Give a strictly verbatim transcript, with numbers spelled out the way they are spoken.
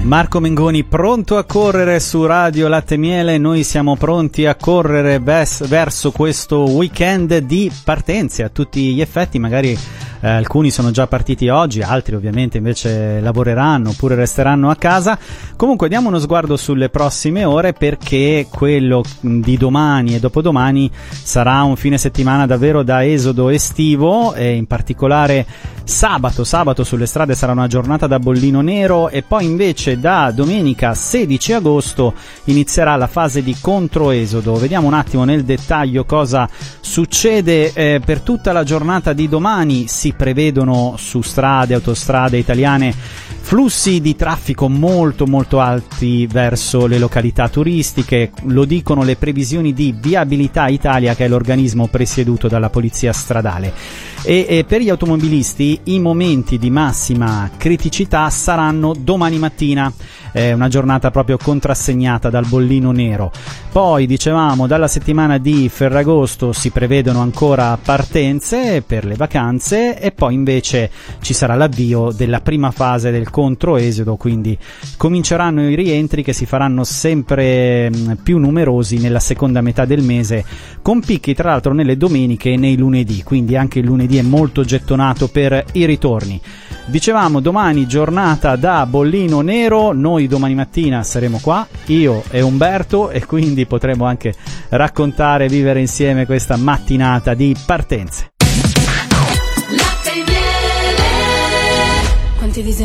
Marco Mengoni pronto a correre su Radio Latte e Miele, noi siamo pronti a correre bes- verso questo weekend di partenze a tutti gli effetti, magari eh, alcuni sono già partiti oggi, altri ovviamente invece lavoreranno oppure resteranno a casa. Comunque diamo uno sguardo sulle prossime ore, perché quello di domani e dopodomani sarà un fine settimana davvero da esodo estivo, e in particolare sabato, sabato sulle strade sarà una giornata da bollino nero, e poi invece da domenica sedici agosto inizierà la fase di controesodo. Vediamo un attimo nel dettaglio cosa succede eh, per tutta la giornata di domani. Si prevedono su strade, autostrade italiane flussi di traffico molto molto alti verso le località turistiche, lo dicono le previsioni di Viabilità Italia, che è l'organismo presieduto dalla Polizia Stradale. E, e per gli automobilisti i momenti di massima criticità saranno domani mattina, è una giornata proprio contrassegnata dal bollino nero. Poi dicevamo dalla settimana di Ferragosto si prevedono ancora partenze per le vacanze, e poi invece ci sarà l'avvio della prima fase del controesodo, quindi cominceranno i rientri che si faranno sempre più numerosi nella seconda metà del mese, con picchi tra l'altro nelle domeniche e nei lunedì, quindi anche il lunedì è molto gettonato per i ritorni. Dicevamo domani giornata da bollino nero, noi domani mattina saremo qua, io e Umberto, e quindi potremo anche raccontare e vivere insieme questa mattinata di partenze. Quanti disegni